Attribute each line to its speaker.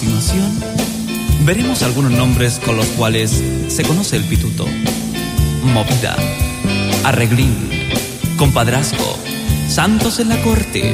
Speaker 1: continuación, veremos algunos nombres con los cuales se conoce el pituto: movida, arreglín, compadrazgo, santos en la corte,